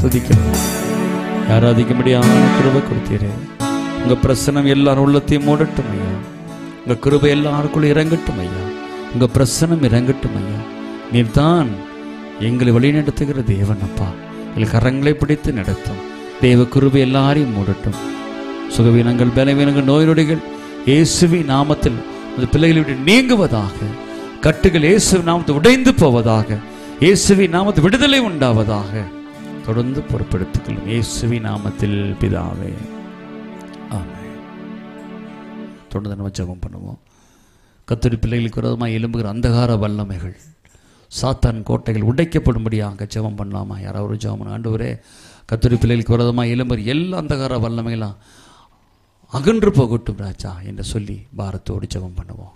துதிக்கிறோம். ஆராதிக்கும்படியான கிருபை கொடுத்தீரே. உங்க பிரசனம் எல்லாரும் உள்ளத்தையும் மூடட்டும் ஐயா. உங்க கிருபை எல்லாருக்குள்ள இறங்கட்டும் ஐயா. உங்க பிரசனம் இறங்கட்டும் ஐயா. நீர் தான் எங்களை வழிநடத்துகிற தேவன் அப்பா. எங்கள் கரங்களை பிடித்து நடத்தும். தேவ கிருபை எல்லாரையும் மூடட்டும். சுகவீனங்கள், பலவீனங்கள், நோய் நொடிகள் இயேசுவின் நாமத்தில் அந்த பிள்ளைகளை விட்டு நீங்குவதாக. கட்டுகள் இயேசுவின் நாமத்தில் உடைந்து போவதாக. இயேசுவின் நாமத்தில் விடுதலை உண்டாவதாக. தொடர்ந்து பொறுப்பெடுத்துக்கொள்ளும் இயேசுவின் நாமத்தில் பிதாவே, ஆமென். தொடர்ந்து நம்ம ஜெபம் பண்ணுவோம். கர்த்தருடைய பிள்ளைகளுக்கு விரோதமாக எழும்புகிற அந்தகார வல்லமைகள், சாத்தான் கோட்டைகள் உடைக்கப்படும்படியாக ஜெபம் பண்ணலாமா? யாராவது ஜெபம் பண்ண. ஆண்டவரே, கர்த்தருடைய பிள்ளைகளுக்கு விரோதமாக எழும்புகிற எல்லா அந்தகார வல்லமைகளாம் அகன்று போகட்டும் ராஜா என்று சொல்லி பாரத்தோடு ஜெபம் பண்ணுவோம்.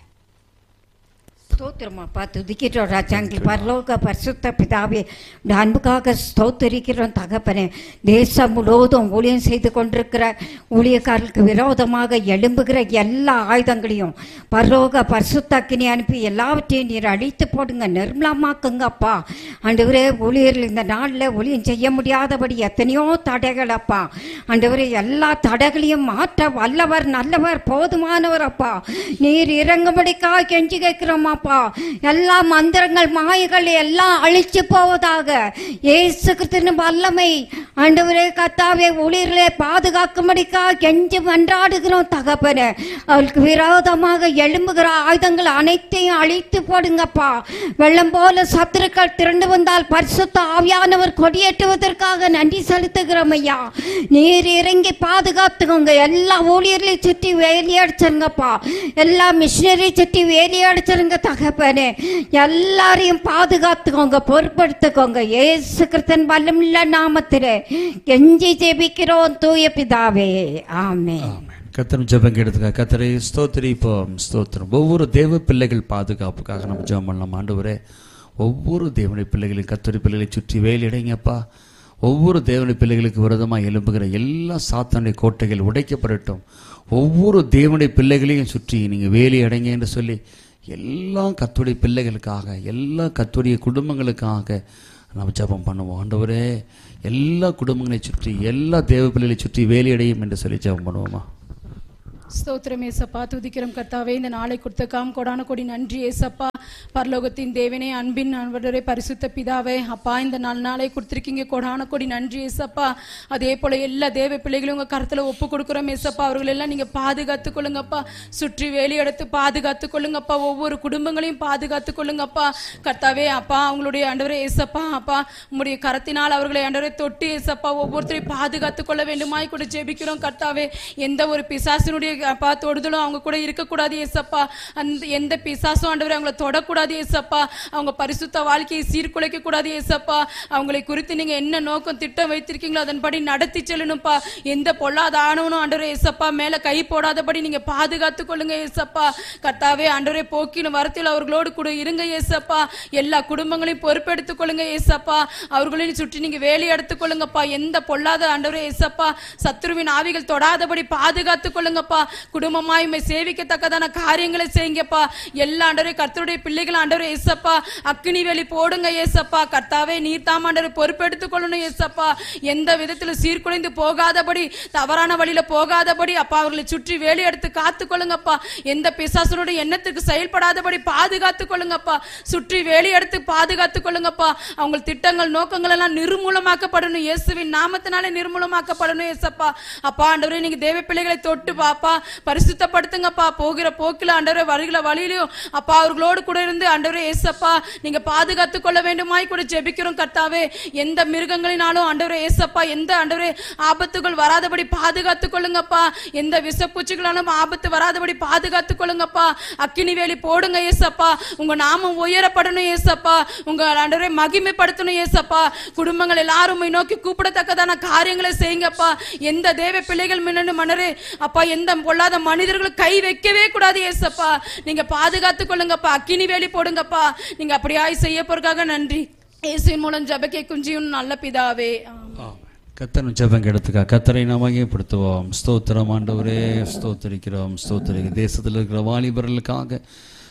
ஸ்தோத்திரமாப்பா, துதிக்கிறோம் ராஜா. எங்கள் பரலோக பரிசுத்த பிதாவே, அன்புக்காக ஸ்தோத்திரிக்கிறோம் தகப்பனே. தேசம் முழுவதும் ஊழியம் செய்து கொண்டிருக்கிற ஊழியக்காரர்களுக்கு விரோதமாக எழும்புகிற எல்லா ஆயுதங்களையும் பரலோக பரிசுத்த அக்கினி அனுப்பி எல்லாவற்றையும் நீர் அழித்து போடுங்க, நிர்மலமாக்குங்கப்பா. ஆண்டவரே, ஊழியர்கள் இந்த நாளில் ஊழியம் செய்ய முடியாதபடி எத்தனையோ தடைகள் அப்பா. ஆண்டவரே, எல்லா தடைகளையும் மாற்ற வல்லவர், நல்லவர், போதுமானவர் அப்பா. நீர் இறங்கும்படிக்காக கெஞ்சி கேட்கிறோமாப்பா. எல்லா மந்திரங்கள், மாயைகள் எல்லாம் அழிச்சு போவதாக. இயேசு கிறிஸ்துவின் வல்லமை ஆண்டவரே கர்த்தாவே ஊழியர்களை பாதுகாக்கும்படிக்காக கெஞ்சி மன்றாடுகிறோம் தகப்பனே. அவளுக்கு விரோதமாக எழும்புகிற ஆயுதங்கள் அனைத்தையும் அழித்து போடுங்கப்பா. வெள்ளம் போல சத்துருக்கள் திரண்டு வந்தால் பரிசுத்த ஆவியானவர் கொடியேற்றுவதற்காக நன்றி செலுத்துகிறோம் ஐயா. நீர் இறங்கி பாதுகாத்துக்கோங்க. எல்லா ஊழியர்களையும் சுற்றி வேலையடிச்சிருங்கப்பா. எல்லா மிஷினரி சுற்றி வேலையடிச்சிருங்க தகப்பனே. எல்லாரையும் பாதுகாத்துக்கோங்க, பொறுப்படுத்துக்கோங்க. இயேசு கிறிஸ்துவின் வல்லமையுள்ள நாமத்திலே கெஞ்சி ஜெபிக்கிறோம் தூய பிதாவே, ஆமென். கர்த்தர் ஜெபம் கேட்டதுக்காக கர்த்தரை ஸ்தோத்திரிப்போம். ஸ்தோத்திரம். ஒவ்வொரு தேவ பிள்ளைகள் பாதுகாப்புக்காக நம்ம ஜெபம் பண்ணலாம். ஆண்டவரே, ஒவ்வொரு தேவனுடைய பிள்ளைகளையும் கர்த்தருடைய பிள்ளைகளை சுற்றி வேலையிடைங்கப்பா. ஒவ்வொரு தேவனுடைய பிள்ளைகளுக்கு விரோதமாக எழும்புகிற எல்லா சாத்தானுடைய கோட்டைகள் உடைக்கப்படட்டும். ஒவ்வொரு தேவனுடைய பிள்ளைகளையும் சுற்றி நீங்கள் வேலி அடைங்க என்று சொல்லி எல்லா கர்த்தருடைய பிள்ளைகளுக்காக, எல்லா கர்த்தருடைய குடும்பங்களுக்காக நம்ம ஜெபம் பண்ணுவோம். ஆண்டவரே, எல்லா குடும்பங்களை சுற்றி, எல்லா தேவ பிள்ளைகளை சுற்றி வேலி அடையும் என்று சொல்லி ஜெபம் பண்ணுவோமா? ஸ்தோத்திரம் ஏசப்பா, துதிக்கிறோம் கர்த்தாவே. இந்த நாளை கொடுத்தக்காம் கொடான கொடி நன்றி ஏசப்பா. பரலோகத்தின் தேவனே, அன்பின் ஆண்டவரே, பரிசுத்த பிதாவே அப்பா, இந்த நாளை கொடுத்திருக்கீங்க, கொடான கொடி நன்றி ஏசப்பா. அதே போல எல்லா தேவ பிள்ளைகளும் உங்க கருத்துல ஒப்பு கொடுக்குறோம் ஏசப்பா. அவர்கள் எல்லாம் நீங்க பாதுகாத்து கொள்ளுங்கப்பா. சுற்றி வேலி எடுத்து பாதுகாத்து கொள்ளுங்கப்பா. ஒவ்வொரு குடும்பங்களையும் பாதுகாத்து கொள்ளுங்கப்பா கர்த்தாவே. அப்பா, அவங்களுடைய ஆண்டவரே ஏசப்பா, அப்பா உங்களுடைய கரத்தினால் அவர்களை ஆண்டவரே தொட்டு ஏசப்பா ஒவ்வொருத்தரையும் பாதுகாத்து கொள்ள வேண்டுமாய் கூட ஜெபிக்கிறோம் கர்த்தாவே. எந்த ஒரு பிசாசினுடைய அப்பா தொடுதலும் அவங்க கூட இருக்கக்கூடாது ஏசப்பா. அந்த எந்த பிசாசும் ஆண்டவரே அவங்களை தொடக்கூடாது ஏசப்பா. அவங்க பரிசுத்த வாழ்க்கையை சீர்குலைக்க கூடாது ஏசப்பா. அவங்களை குறித்து நீங்க என்ன நோக்கம் திட்டம் வைத்திருக்கீங்களோ அதன்படி நடத்தி செல்லணும்ப்பா. எந்த பொல்லாத ஆணவனும் ஆண்டவரே ஏசப்பா மேல கை போடாதபடி நீங்க பாதுகாத்து கொள்ளுங்க ஏசப்பா. கர்த்தாவே, ஆண்டவரே போக்கின வரத்தில் அவர்களோடு கூட இருங்க ஏசப்பா. எல்லா குடும்பங்களையும் பொறுப்பெடுத்துக் கொள்ளுங்க ஏசப்பா. அவர்களையும் சுற்றி நீங்க வேலை எடுத்துக் கொள்ளுங்கப்பா. எந்த பொல்லாத ஆண்டவரே ஏசப்பா சத்துருவின் ஆவிகள் தொடாதபடி பாதுகாத்து கொள்ளுங்கப்பா. குடும்பமாய் சேவிக்கத்தக்கதான காரியங்களை செய்யுங்கப்பா. எல்லா ஆண்டவரே கர்த்தருடைய பிள்ளைகள் ஆண்டவரே ஏசப்பா அக்கினி வேலி போடுங்க ஏசப்பா. கர்த்தாவே, நீர் தாம் ஆண்டவரே பொறுப்பெடுத்துக் கொள்ளணும் ஏசப்பா. எந்த விதத்துல சீர்குலைந்து போகாதபடி, தவறான வழியில போகாதபடி அப்பா அவர்களை சுற்றி வேலி எடுத்து காத்து கொள்ளுங்கப்பா. எந்த பிசாசனுடைய எண்ணத்துக்கு செயல்படாதபடி பாதுகாத்து கொள்ளுங்கப்பா. சுற்றி வேலி எடுத்து பாதுகாத்து கொள்ளுங்கப்பா. அவங்க திட்டங்கள், நோக்கங்கள் எல்லாம் நிர்மூலமாக்கப்படணும். இயேசுவின் நாமத்தினாலே நிர்மூலமாக்கப்படணும் ஏசப்பா. அப்பா ஆண்டவரே, நீங்க தேவ பிள்ளைகளை தொட்டு பாப்பா பரிசுத்தப்படுத்துங்கப்பா. போகிற போக்கில ஆண்டவரே, வருகிற வழியிலும் அப்பா அவர்களோடு கூட இருந்து ஆண்டவரே ஏசப்பா நீங்க பாதுகாத்து கொள்ள வேண்டுமாய் கூட ஜெபிக்கிறோம் கர்த்தாவே. எந்த மிருகங்களினாலும் ஆண்டவரே ஏசப்பா எந்த ஆண்டவரே ஆபத்துகள் வராதபடி பாதுகாத்து கொள்ளுங்கப்பா. எந்த விஷப்பூச்சிகளாலும் ஆபத்து வராதபடி பாதுகாத்து கொள்ளுங்கப்பா. அக்கினி வேலி போடுங்க ஏசப்பா. உங்க நாமம் உயரப்படணும் ஏசப்பா. உங்க ஆண்டவரே மகிமைப்படுத்தணும் ஏசப்பா. குடும்பங்கள் எல்லாரும் நோக்கி கூப்பிடத்தக்கதான காரியங்களை செய்யுங்கப்பா. எந்த தேவ பிள்ளைகள் முன்னாடி மனரே அப்பா எந்த பொல்லாத மனிதர்களுக்கு கை வைக்கவே கூடாது ஏசப்பா. நீங்க பாதுகாத்துக் கொள்ளுங்கப்பா. அக்கினி வேலி போடுங்கப்பா. நீங்க அப்படியாய் செய்ய போறதுக்காக நன்றி. இயேசுவின் மூலம் ஜெபக்கே குஞ்சியும் நல்ல பிதாவே. கர்த்தர் ஜெபம் கேட்டதுக்கா கர்த்தரை நாம் மகிமைப்படுத்துவோம். ஸ்தோத்திரம் ஆண்டவரே, ஸ்தோத்திரிக்கிறோம். ஸ்தோத்திரிக்க தேசத்தில் இருக்கிற வாலிபர்களுக்காக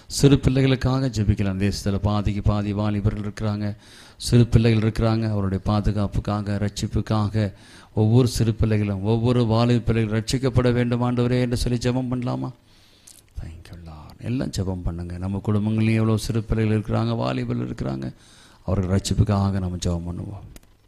சிறு பிள்ளைகளுக்காக ஜெபிக்கலாம். தேசத்தில் பாதிக்கு பாதி வாலிபர்கள் இருக்கிறாங்க, சிறு பிள்ளைகள் இருக்கிறாங்க. அவருடைய பாதுகாப்புக்காக, ரட்சிப்புக்காக ஒவ்வொரு சிறு பிள்ளைகளும், ஒவ்வொரு வாலிப பிள்ளைகளும் ரட்சிக்கப்பட வேண்டும் ஆண்டவரே என்று சொல்லி ஜெபம் பண்ணலாமா? Thank you Lord. எல்லாம் ஜெபம் பண்ணுங்க. நம்ம குடும்பங்களையும் எவ்வளோ சிறு பிள்ளைகள் இருக்கிறாங்க, வாலிபர்கள் இருக்கிறாங்க, அவர்கள் ரட்சிப்புக்காக நம்ம ஜெபம் பண்ணுவோம்.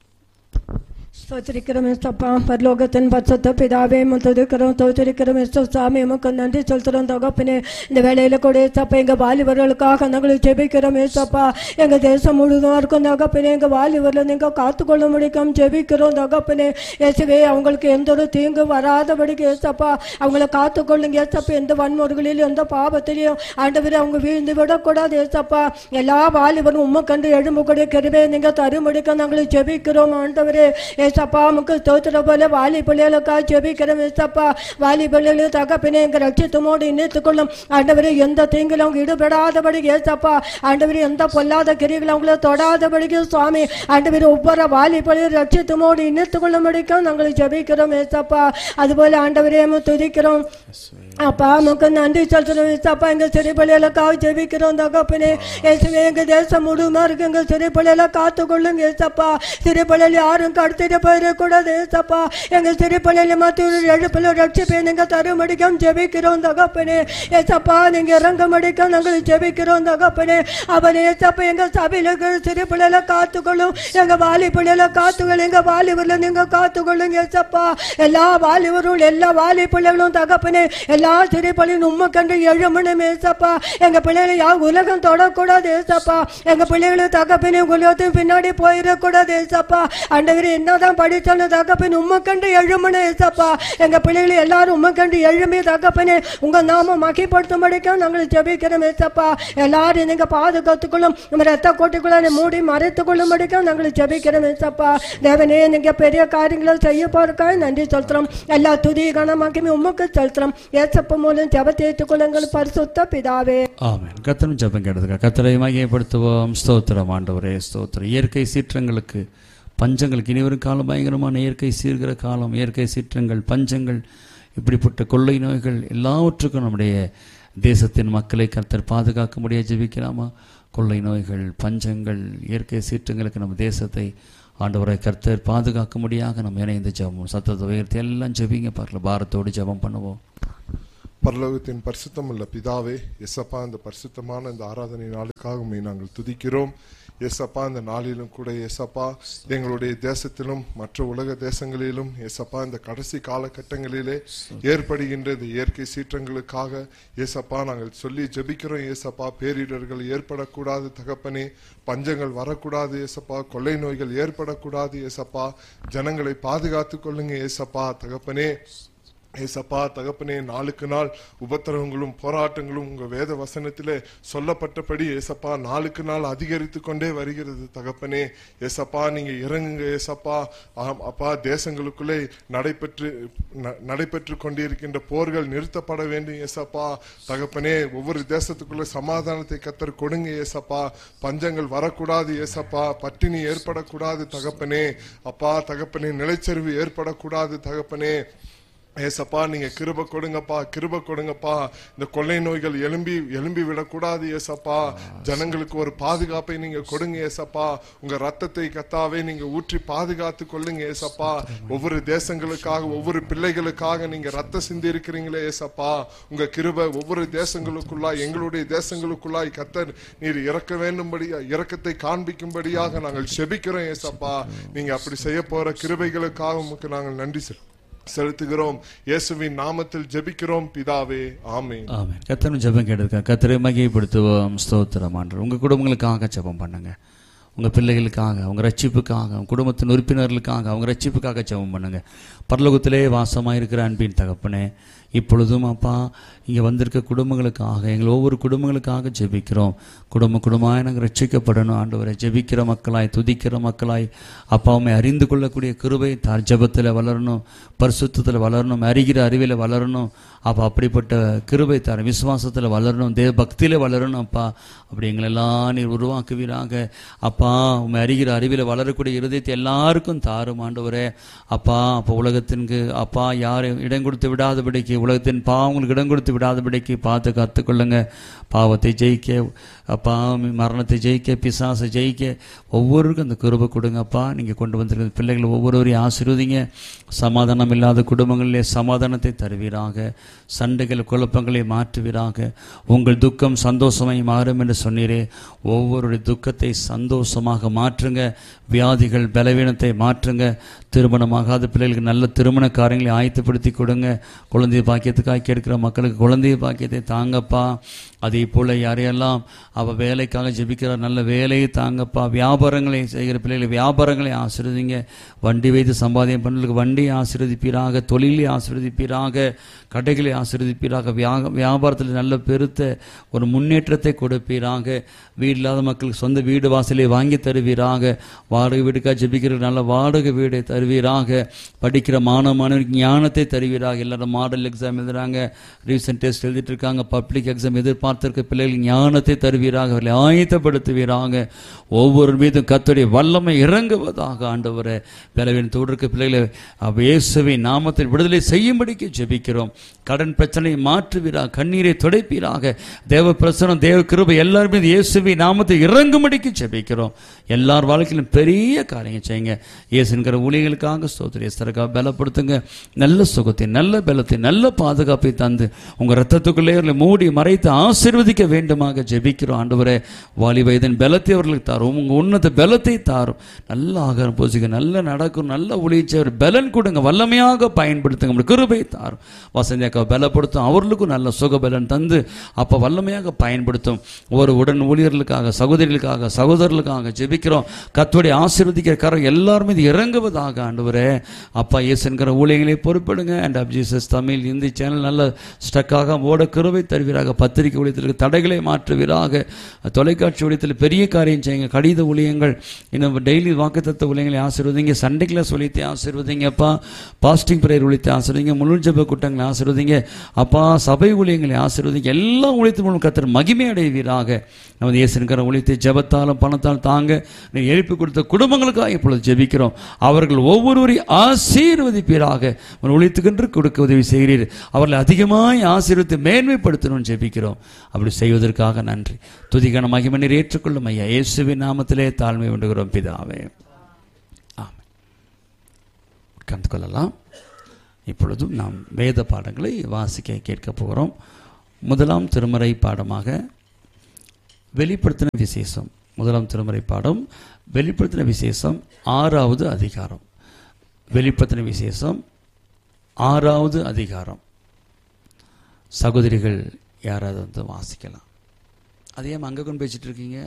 ஸ்தோத்திரிக்கிறோம் ஏசப்பா, பரலோகத்தின் பரிசுத்த பிதாவே துதிக்கிறோம், ஸ்தோத்திரிக்கிறோம் சாமி, உமக்கு நன்றி சொல்கிறோம் தகப்பனே. இந்த வேலையில கூட ஏசப்பா எங்க வாலிபர்களுக்காக நாங்கள் ஜெபிக்கிறோம் ஏசப்பா. எங்க தேசம் முழுதும் இருக்கும் தகப்பனே, எங்க வாலிபர்களை நீங்க காத்துக்கொள்ள முடியும் ஜெபிக்கிறோம் தகப்பனே. ஏசுவே, அவங்களுக்கு எந்த ஒரு தீங்கு வராதபடிக்கு ஏசப்பா அவங்கள காத்துக்கொள்ளுங்க ஏசப்பா. எந்த வன்முறைகளிலும் எந்த பாவத்திலையும் ஆண்டவரே அவங்க வீழ்ந்து விடக்கூடாது ஏசப்பா. எல்லா வாலிபரும் உண்மை கண்டு எழும்பக்கூடிய கிருபையை நீங்க தரும்படிக்க நாங்கள் ஜெபிக்கிறோம் ஆண்டவரே. ஏசப்பா நமக்கு ஸ்தோத்திர போல வாலி பிள்ளைகளுக்காக ஜெபிக்கிறோம் ஏசப்பா. வாலி பிள்ளைகளுக்கு தகப்பனே எங்க ரட்சித்தமோடு இணைத்துக்கொள்ளும் ஆண்டவரே. எந்த தீங்கிலும் அவங்க ஈடுபடாதபடி ஏசப்பா ஆண்டவரே, எந்த பொல்லாத கிரிகளும் அவங்கள தொடாதபடிக்கு சுவாமி ஆண்டவரே ஒவ்வொரு வாலி பிள்ளைகள் ரட்சித்தமோடு இணைத்துக்கொள்ள முடிக்கும் நாங்கள் ஜெபிக்கிறோம் ஏசப்பா. அதுபோல ஆண்டவரே துதிக்கிறோம் அப்பா, நமக்கு நன்றி சொல்றோம் ஏசப்பா. எங்க சிறு பிள்ளைகளுக்காக ஜெபிக்கிறோம் தகப்பனே. ஏசுவே, எங்க தேசம் முழுமா இருக்கு, எங்க சிறு பிள்ளைகளை காத்துக்கொள்ளுங்க ஏசப்பா. சிறு பிள்ளைகள் யாரும் கடத்திட்டு போயிடக்கூடாது ஏசப்பா. எங்க சிறு பிள்ளைகளை மத்திய எழுப்பில் ரட்சிப்பை நீங்க தருமடிக்கும் ஜெபிக்கிறோம் தகப்பனே. ஏசப்பா நீங்க இறங்க மடிக்கும் நாங்கள் ஜெபிக்கிறோம் தகப்பனே. அவன் ஏசப்பா எங்க சபையில சிறு பிள்ளைகளை காத்துக்கொள்ளும், எங்க வாலி பிள்ளைகளை காத்துக்கொள்ளும், எங்க வாலிபர்ல நீங்க காத்துக்கொள்ளுங்க ஏசப்பா. எல்லா வாலிபரும் எல்லா வாலி பிள்ளைகளும் தகப்பனே, எல்லா சிறு பிள்ளைகளும் உண்மை கண்டு எழுமணும் ஏசப்பா. எங்க பிள்ளைகளை யார் உலகம் தொடக்கூடாது ஏசப்பா. எங்க பிள்ளைகளும் தகப்பனே உலகத்தையும் பின்னாடி போயிடக்கூடாது ஏசப்பா. ஆண்டவரே, என்னதான் படிச்சாலும் தகப்பனே உண்மை கண்டு எழுமணும் ஏசப்பா. எங்க பிள்ளைகளை எல்லாரும் உண்மை கண்டு எழுமி தகப்பனே உங்க நாம மகிப்படுத்தும்படிக்கும் நாங்கள் ஜெபிக்கிறோம் ஏசப்பா. எல்லாரும் நீங்க பாதுகாத்துக்கொள்ளும், நம்ம ரத்த கோட்டைக்குள்ள மூடி மறைத்துக் கொள்ளும்படிக்கும் நாங்கள் ஜெபிக்கிறோம் ஏசப்பா. தேவனே, நீங்க பெரிய காரியங்களை செய்ய போறதுக்காக நன்றி செலுத்துறோம். எல்லா துதி கனமாக்கி உமக்கு செலுத்துறோம். ஏசப்பா மூலம் ஜெபத்தை ஏற்றுக்கொள்ளுங்கள் பரிசுத்த பிதாவே, ஆமென். கர்த்தரும் ஜெபம் கேட்டதுக்கு கர்த்தரை மகிமைப்படுத்துவோம். ஸ்தோத்திரம் ஆண்டவரே, ஸ்தோத்திரம். இயற்கை சீற்றங்களுக்கு, பஞ்சங்களுக்கு, இனி வரும் காலம் பயங்கரமான இயற்கை சீர்கிற காலம். இயற்கை சீற்றங்கள், பஞ்சங்கள், இப்படிப்பட்ட கொள்ளை நோய்கள் எல்லாவற்றுக்கும் நம்முடைய தேசத்தின் மக்களை கர்த்தர் பாதுகாக்க முடியாது ஜெபிக்கலாமா? கொள்ளை நோய்கள், பஞ்சங்கள், இயற்கை சீற்றங்களுக்கு நம்ம தேசத்தை ஆண்டவரை கர்த்தர் பாதுகாக்க முடியாக நம்ம இணைந்து ஜெபம் சத்தத்தை உயர்த்தி எல்லாம் ஜெபிங்க பார்க்கல. பாரத்தோடு ஜெபம் பண்ணுவோம். பரலோகத்தின் பரிசுத்தம் உள்ள பிதாவே, எசப்பா இந்த பரிசுத்தமான இந்த ஆராதனை நாளுக்காக நாங்கள் துதிக்கிறோம். ஏசப்பா இந்த நாளிலும் கூட ஏசப்பா எங்களுடைய தேசத்திலும் மற்ற உலக தேசங்களிலும் ஏசப்பா இந்த கடைசி காலகட்டங்களிலே ஏற்படுகின்ற இந்த இயற்கை சீற்றங்களுக்காக ஏசப்பா நாங்கள் சொல்லி ஜெபிக்கிறோம். ஏசப்பா பேரிடர்கள் ஏற்படக்கூடாது தகப்பனே, பஞ்சங்கள் வரக்கூடாது ஏசப்பா, கொள்ளை நோய்கள் ஏற்படக்கூடாது ஏசப்பா, ஜனங்களை பாதுகாத்து கொள்ளுங்க ஏசப்பா தகப்பனே. ஏசப்பா தகப்பனே, நாளுக்கு நாள் உபத்திரவங்களும் போராட்டங்களும் உங்க வேத வசனத்திலே சொல்லப்பட்டபடி ஏசப்பா நாளுக்கு நாள் அதிகரித்து கொண்டே வருகிறது தகப்பனே. ஏசப்பா நீங்க இறங்குங்க ஏசப்பா. அப்பா தேசங்களுக்குள்ளே நடைபெற்று கொண்டிருக்கின்ற போர்கள் நிறுத்தப்பட வேண்டும் ஏசப்பா தகப்பனே. ஒவ்வொரு தேசத்துக்குள்ள சமாதானத்தை கர்த்தர் கொடுங்க ஏசப்பா. பஞ்சங்கள் வரக்கூடாது ஏசப்பா, பட்டினி ஏற்படக்கூடாது தகப்பனே. அப்பா தகப்பனே, நிலச்சரிவு ஏற்படக்கூடாது தகப்பனே. ஏசப்பா நீங்க கிருபை கொடுங்கப்பா, கிருபை கொடுங்கப்பா. இந்த கொள்ளை நோய்கள் எழும்பி விடக்கூடாது ஏசப்பா. ஜனங்களுக்கு ஒரு பாதுகாப்பை நீங்க கொடுங்க ஏசப்பா. உங்க ரத்தத்தை கத்தாவே நீங்க ஊற்றி பாதுகாத்து கொள்ளுங்க ஏசப்பா. ஒவ்வொரு தேசங்களுக்காக, ஒவ்வொரு பிள்ளைகளுக்காக நீங்க ரத்த சிந்தி இருக்கிறீங்களே ஏசப்பா. உங்க கிருபை ஒவ்வொரு தேசங்களுக்குள்ளாய், எங்களுடைய தேசங்களுக்குள்ளாய் கர்த்தர் நீர் இறக்க வேண்டும்படியா, இரக்கத்தை காண்பிக்கும்படியாக நாங்கள் செபிக்கிறோம் ஏசப்பா. நீங்க அப்படி செய்ய போற கிருபைகளுக்காக உங்களுக்கு நாங்கள் நன்றி செலுத்துகிறோம். இயேசுவின் நாமத்தில் ஜெபிக்கிறோம் பிதாவே, ஆமென். ஆமென். கர்த்தர் ஜெபம் கேட்டதுக்கு கர்த்தரை மகிமைப்படுத்துவோம். ஸ்தோத்திரம் ஆண்டவரே. உங்க குடும்பங்களுக்காக ஜெபம் பண்ணுங்க, உங்க பிள்ளைகளுக்காக, அவங்க ரட்சிப்புக்காக, அவங்க குடும்பத்தின் உறுப்பினர்களுக்காக, அவங்க ரட்சிப்புக்காக ஜெபம் பண்ணுங்க. பரலோகத்திலே வாசமாயிருக்கிற அன்பின் தகப்பனே, இப்பொழுதும் அப்பா இங்கே வந்திருக்க குடும்பங்களுக்காக, எங்கள் ஒவ்வொரு குடும்பங்களுக்காக ஜெபிக்கிறோம். குடும்பமாய் நாங்கள் ரட்சிக்கப்படணும் ஆண்டவரை. ஜெபிக்கிற மக்களாய், துதிக்கிற மக்களாய் அப்பாவுமே அறிந்து கொள்ளக்கூடிய கிருபை தார் ஜெபத்தில் வளரணும், பரிசுத்தத்தில் வளரணும், அறிகிற அறிவில் வளரணும் அப்பா. அப்படிப்பட்ட கிருபை தார் விசுவாசத்தில் வளரணும், தேவ பக்தியில் வளரணும் அப்பா. அப்படி எங்களெல்லாம் நீர் உருவாக்குவீராக அப்பா. அப்பா உண்மை அறிகிற அறிவில் வளரக்கூடிய இருதயத்தை எல்லாருக்கும் தாரும் ஆண்டவரே. அப்பா அப்போ உலகத்திற்கு அப்பா யாரும் இடம் கொடுத்து விடாதபடிக்கு, உலகத்தின் பாவங்களுக்கு இடம் கொடுத்து விடாதபடிக்கு பார்த்து கற்றுக்கொள்ளுங்க. பாவத்தை ஜெயிக்க அப்பா, மரணத்தை ஜெயிக்க, பிசாசை ஜெயிக்க ஒவ்வொருவருக்கும் அந்த கிருபை கொடுங்க அப்பா. நீங்கள் கொண்டு வந்திருக்கிற பிள்ளைகள் ஒவ்வொருவரையும் ஆசீர்வதிங்க. சமாதானம் இல்லாத குடும்பங்களிலே சமாதானத்தை தருவீராக. சண்டைகள் குழப்பங்களை மாற்றுவீராக. உங்கள் துக்கம் சந்தோஷமாய் மாறும் என்று சொன்னீரே. ஒவ்வொருடைய துக்கத்தை சந்தோஷமாக மாற்றுங்க. வியாதிகள் பலவீனத்தை மாற்றுங்க. திருமணமாகாத பிள்ளைகளுக்கு நல்ல திருமண காரியங்களை ஆயத்தப்படுத்தி கொடுங்க. குழந்தை பாக்கியத்துக்காக கேட்கிற மக்களுக்கு குழந்தை பாக்கியத்தை தாங்கப்பா. அதே போல் யாரையெல்லாம் அவள் வேலைக்காக ஜெபிக்கிறார், நல்ல வேலையை தாங்கப்பா. வியாபாரங்களை செய்கிற பிள்ளைகளை வியாபாரங்களை ஆசீர்வதிங்க. வண்டி வைத்து சம்பாதியம் பண்ணுறதுக்கு வண்டியை ஆசீர்வதிப்பீராக. தொழிலை ஆசீர்வதிப்பீராக. கடைகளை ஆசீர்வதிப்பீராக. வியாபாரத்தில் நல்ல பெருத்த ஒரு முன்னேற்றத்தை கொடுப்பீராக. வீடு இல்லாத மக்களுக்கு சொந்த வீடு வாசலை வாங்கி தருவீராக. வாடகை வீடுக்காக ஜெபிக்கிற நல்ல வாடகை வீடை தருவீராக. படிக்கிற மாணவர்களுக்கு ஞானத்தை தருவீராக. எல்லாரும் மாடல் எக்ஸாம் எழுதுறாங்க, ரீசன்ட் டெஸ்ட் எழுதிட்டு இருக்காங்க, பப்ளிக் எக்ஸாம் எதிர்பார்த்திருக்க பிள்ளைகள் ஞானத்தை தருவீராக. அவர்களை ஆயத்தப்படுத்துவீராக. ஒவ்வொரு மீதும் கர்த்தருடைய வல்லமை இறங்குவதாக. ஆண்டவரே, பலவீனத்தோடு இருக்க பிள்ளைகளை இயேசுவின் நாமத்தில் விடுதலை செய்யும்படிக்கு ஜெபிக்கிறோம். கடன் பிரச்சனையை மாற்றுவீராக. கண்ணீரை துடைப்பீராக. தேவ பிரசனம், தேவ கிருபை எல்லாருமே இயேசுவின் நாமத்தில் இறங்கும்படிக்கு ஜெபிக்கிறோம். எல்லார் வாழ்க்கையிலும் பெரிய காரியங்கள் செய்யுங்க. இயேசுங்கிற ஊழியர்களுக்காக ஸ்தோத்திரம். இயேசுக்காக பலப்படுத்துங்க. நல்ல சுகத்தை, நல்ல பலத்தை, நல்ல பாதுகாப்பை தந்து உங்கள் ரத்தத்துக்குள்ளே அவர்களை மூடி மறைத்து ஆசீர்வதிக்க வேண்டுமாக ஜெபிக்கிறோம். ஆண்டவரே, வாலி வயதின் பலத்தை அவர்களுக்கு தாரும். உங்கள் உன்னத பலத்தை தாரும். நல்ல ஆகாரம் போசிக்க, நல்ல நடக்கும், நல்ல ஒளிச்சவர் பலன் கொடுங்க. வல்லமையாக பயன்படுத்துங்க. நம்முடைய கிருபை தாரும். வசந்தியாக்க பலப்படுத்தும். அவர்களுக்கும் நல்ல சுக பலன் தந்து அப்போ வல்லமையாக பயன்படுத்தும். ஒரு உடன் ஊழியர்களுக்காக, சகோதரிகளுக்காக, சகோதரர்களுக்காக ஜெபிக்கிறோம். கர்த்தருடைய ஆசீர்வதிக்கிற காரம் எல்லாருமே இது இறங்குவதாக. ஆண்டவரே அப்பா, இயேசுங்கிற ஊழியர்களை பொறுப்படுங்க. And half Jesus Tamil Hindi channel நல்ல ஸ்டக்காக ஓட கிருபை தருவீராக. பத்திரிகை ஊழியத்திற்கு தடைகளை மாற்றுவீராக. தொலைக்காட்சி ஊழியத்தில் பெரிய காரியம் செய்யுங்க. கடித ஊழியங்கள், இன்னும் டெய்லி வாக்குத்தத்த ஊழியங்களை ஆசீர்வதிங்க. சண்டே கிளாஸ் ஒழித்து ஆசீர்வதிங்கப்பா. பாஸ்டிங் பிரேயர் ஒழித்து ஆசீர்வதிங்க. முழு ஜெப கூட்டங்களை ஆசீர்வதிங்க அப்பா. சபை ஊழியங்களை ஆசீர்வதிங்க. எல்லா ஊழியத்தின் மூலம் கர்த்தர் மகிமை அடைவீராக. நமது இயேசுங்கிற ஊழியத்தை ஜெபத்தாலும் பணத்தாலும் தாங்க எழுப்பி கொடுத்த குடும்பங்களுக்காக இப்பொழுது ஜெபிக்கிறோம். அவர்கள் ஒவ்வொருவரையும் ஆசீர்வதிப்பீராக. ஊழியத்துக்கென்று கொடுக்க உதவி செய்கிறீர். அவர்களை அதிகமாய் ஆசீர்வதித்து மேன்மைப்படுத்தணும்னு ஜெபிக்கிறோம். அப்படி செய்வதற்காக நன்றி. துதிக்கான மகிமை நீர் ஏற்றுக்கொள்ளும் ஐயா. இயேசுவின் நாமத்திலே தாழ்மை வேண்டுகிறோம் பிதாவே. ஆமென். உட்கார்ந்து கொள்ளலாம். இப்பொழுதும் நாம் வேத பாடங்களை வாசிக்க கேட்க போகிறோம். முதலாம் திருமறை பாடமாக வெளிப்படுத்தின விசேஷம். முதலாம் திருமறை பாடம் வெளிப்படுத்தின விசேஷம் 6வது அதிகாரம். வெளிப்படுத்தின விசேஷம் 6வது அதிகாரம். சகோதரிகள் யாராவது வந்து வாசிக்கலாம். அதே அங்கே கொண்டு பேசிட்டு இருக்கீங்க?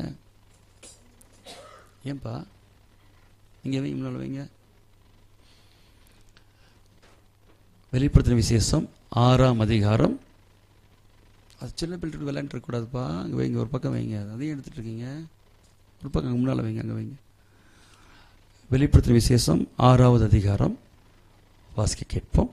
ஏன்பா இங்கே முன்னால் வைங்க. வெளிப்படுத்தின விசேஷம் 6ஆம் அதிகாரம். அது சின்ன பிள்ளைட்டு விளையாண்டுருக்கூடாதுப்பா. அங்கே வைங்க, ஒரு பக்கம் வைங்க. அதையும் எடுத்துகிட்டு இருக்கீங்க. ஒரு பக்கம் அங்கே முன்னால் வைங்க, அங்கே வைங்க. வெளிப்படுத்தின விசேஷம் 6வது அதிகாரம் வாசிக்க கேட்போம்.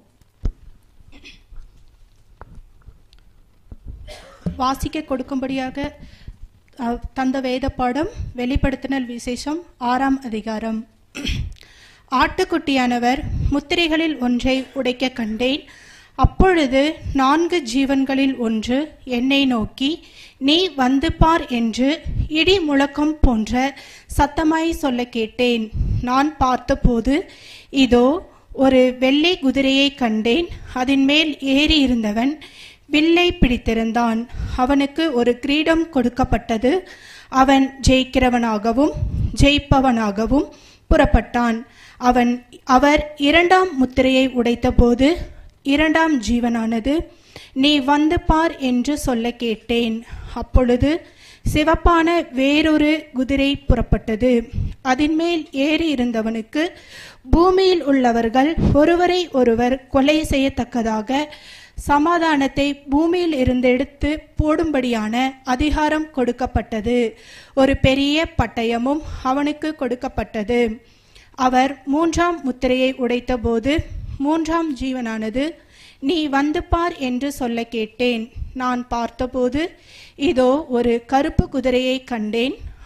வாசிக்க கொடுக்கும்படியாக தந்த வேத பாடம் வெளிப்படுத்தினல் விசேஷம் 6ஆம் அதிகாரம். ஆட்டுக்குட்டியானவர் முத்திரைகளில் ஒன்றை உடைக்க கண்டேன். அப்பொழுது 4 ஜீவன்களில் ஒன்று என்னை நோக்கி, நீ வந்து பார் என்று இடி முழக்கம் போன்ற சத்தமாய் சொல்ல கேட்டேன். நான் பார்த்தபோது இதோ ஒரு வெள்ளை குதிரையை கண்டேன். அதன் மேல் ஏறி இருந்தவன் வில்லை பிடித்திருந்தான். அவனுக்கு ஒரு கிரீடம் கொடுக்கப்பட்டது. அவன் ஜெயிக்கிறவனாகவும் ஜெயிப்பவனாகவும் புறப்பட்டான். அவர் 2ஆம் முத்திரையை உடைத்தபோது 2ஆம் ஜீவனானது, நீ வந்து பார் என்று சொல்ல கேட்டேன். அப்பொழுது சிவப்பான வேறொரு குதிரை புறப்பட்டது. அதன் மேல் ஏறி இருந்தவனுக்கு பூமியில் உள்ளவர்கள் ஒருவரை ஒருவர் கொலை செய்யத்தக்கதாக சமாதானத்தை பூமியில் இருந்து எடுத்து போடும்படியான அதிகாரம் கொடுக்கப்பட்டது. ஒரு பெரிய பட்டயமும் அவனுக்கு கொடுக்கப்பட்டது. அவர் 3ஆம் முத்திரையை உடைத்தபோது 3ஆம் ஜீவனானது, நீ வந்து பார் என்று சொல்ல கேட்டேன். நான் பார்த்தபோது இதோ ஒரு கருப்பு குதிரையை கண்டேன்.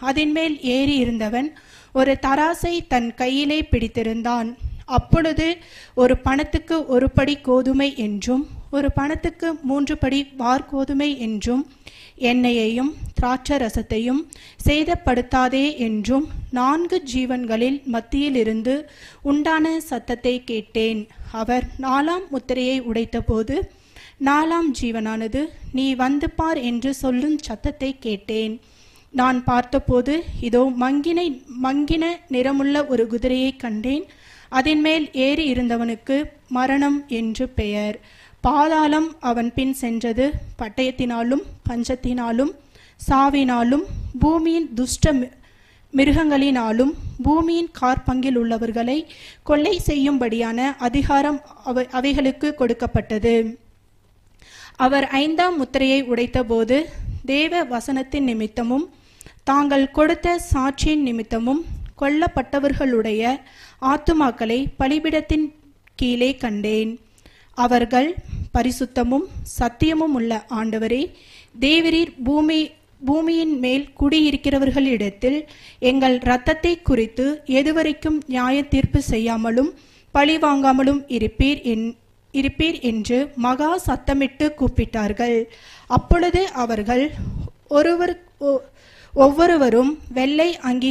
அதன் மேல் ஏறி இருந்தவன் ஒரு தராசை தன் கையிலே பிடித்திருந்தான். அப்பொழுது ஒரு பணத்துக்கு 1 படி கோதுமை என்றும் 1 பணத்துக்கு 3 படி வார்கோதுமை என்றும் எண்ணெயையும் திராட்சரசத்தையும் சேதப்படுத்தாதே என்றும் 4 ஜீவன்களில் மத்தியிலிருந்து உண்டான சத்தத்தை கேட்டேன். அவர் 4ஆம் முத்திரையை உடைத்தபோது 4ஆம் ஜீவனானது, நீ வந்து பார் என்று சொல்லும் சத்தத்தை கேட்டேன். நான் பார்த்தபோது இதோ மங்கின நிறமுள்ள ஒரு குதிரையை கண்டேன். அதன் மேல் ஏறி இருந்தவனுக்கு மரணம் என்று பெயர். பாதாளம் அவன் பின் சென்றது. பட்டயத்தினாலும் பஞ்சத்தினாலும் சாவினாலும் பூமியின் துஷ்ட மிருகங்களினாலும் பூமியின் காற்பங்கில் உள்ளவர்களை கொள்ளை செய்யும்படியான அதிகாரம் அவைகளுக்கு கொடுக்கப்பட்டது. அவர் 5ஆம் முத்திரையை உடைத்தபோது தேவ வசனத்தின் நிமித்தமும் தாங்கள் கொடுத்த சாட்சியின் நிமித்தமும் கொல்லப்பட்டவர்களுடைய ஆத்துமாக்களை பலிபீடத்தின் கீழே கண்டேன். அவர்கள், பரிசுத்தமும் சத்தியமும் உள்ள ஆண்டவரே, தேவரீர் பூமியின் மேல் குடியிருக்கிறவர்களிடத்தில் எங்கள் இரத்தத்தை குறித்து எதுவரைக்கும் நியாய தீர்ப்பு செய்யாமலும் பழி வாங்காமலும் இருப்பீர் என்று மகா சத்தமிட்டு கூப்பிட்டார்கள். அப்பொழுது அவர்கள் ஒவ்வொருவரும் வெள்ளை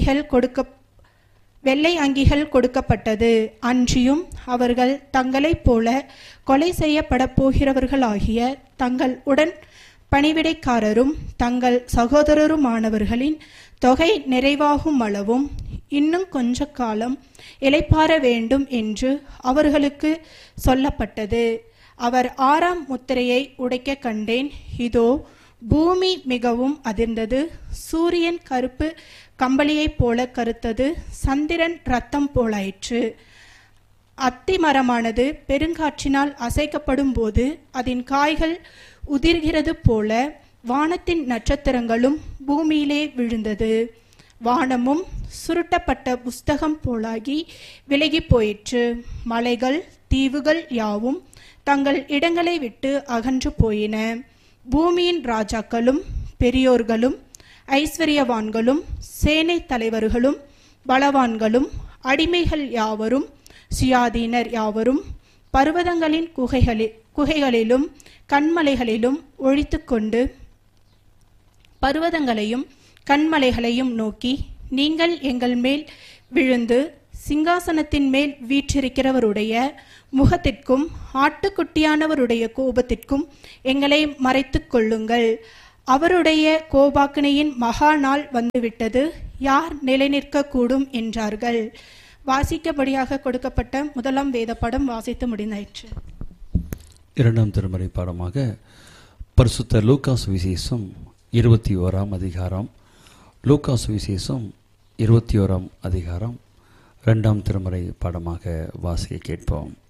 அங்கிகள் கொடுக்கப்பட்டது. அன்றியும் அவர்கள் தங்களைப் போல கொலை செய்யப்பட போகிறவர்களாகிய தங்கள் உடன் பணிவிடைக்காரரும் தங்கள் சகோதரருமானவர்களின் தொகை நிறைவாகும் அளவும் இன்னும் கொஞ்ச காலம் இளைப்பாற வேண்டும் என்று அவர்களுக்கு சொல்லப்பட்டது. அவர் 6ஆம் முத்திரையை உடைக்க கண்டேன். இதோ பூமி மிகவும் அதிர்ந்தது. சூரியன் கருப்பு கம்பளியைப் போல கருத்தது. சந்திரன் இரத்தம் போலாயிற்று. அத்திமரமானது பெருங்காற்றினால் அசைக்கப்படும் போது அதன் காய்கள் உதிர்கிறது போல வானத்தின் நட்சத்திரங்களும் பூமியிலே விழுந்தது. வானமும் சுருட்டப்பட்ட புஸ்தகம் போலாகி விலகி போயிற்று. மலைகள் தீவுகள் யாவும் தங்கள் இடங்களை விட்டு அகன்று போயின. பூமியின் ராஜாக்களும் பெரியோர்களும் ஐஸ்வர்யவான்களும் சேனை தலைவர்களும் பலவான்களும் அடிமைகள் யாவரும் சுயாதீனர் யாவரும் பர்வதங்களின் குகைகளிலும் கண்மலைகளிலும் ஒழித்துக்கொண்டு பர்வதங்களையும் கண்மலைகளையும் நோக்கி, நீங்கள் எங்கள் மேல் விழுந்து சிங்காசனத்தின் மேல் வீற்றிருக்கிறவருடைய முகத்திற்கும் ஆட்டுக்குட்டியானவருடைய கோபத்திற்கும் எங்களை மறைத்துக் கொள்ளுங்கள். அவருடைய கோபாக்கினையின் மகா நாள் வந்துவிட்டது. யார் நிலைநிற்க கூடும் என்றார்கள். வாசிக்கபடியாக கொடுக்கப்பட்ட 1ஆம் வேத பாடம் வாசித்து முடிந்தாயிற்று. 2ஆம் திருமறை பாடமாக பரிசுத்த லூக்கா சுவிசேஷம் 21ஆம் அதிகாரம். லூக்கா சுவிசேஷம் 21ஆம் அதிகாரம் 2ஆம் திருமறை பாடமாக வாசிக்க கேட்போம்.